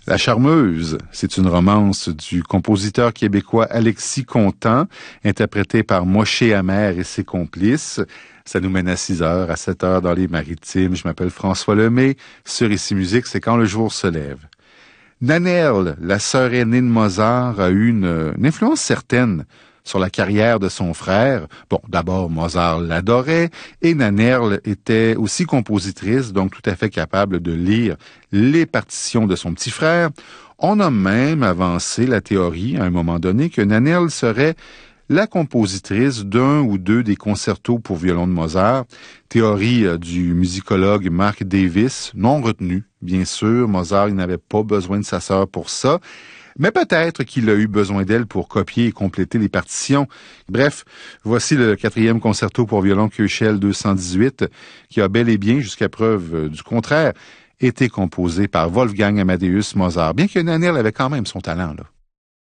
La Charmeuse, c'est une romance du compositeur québécois Alexis Contant, interprétée par Moshe Hammer et ses complices. Ça nous mène à 6h, à 7h dans les Maritimes. Je m'appelle François Lemay. Sur Ici Musique, c'est quand le jour se lève. Nannerl, la sœur aînée de Mozart, a eu une influence certaine sur la carrière de son frère. Bon, d'abord, Mozart l'adorait et Nannerl était aussi compositrice, donc tout à fait capable de lire les partitions de son petit frère. On a même avancé la théorie, à un moment donné, que Nannerl serait la compositrice d'un ou deux des concertos pour violon de Mozart, théorie du musicologue Mark Davis, non retenue. Bien sûr, Mozart il n'avait pas besoin de sa sœur pour ça, mais peut-être qu'il a eu besoin d'elle pour copier et compléter les partitions. Bref, voici le 4e concerto pour violon Köchel 218, qui a bel et bien, jusqu'à preuve du contraire, été composé par Wolfgang Amadeus Mozart, bien que Nannerl avait quand même son talent, là.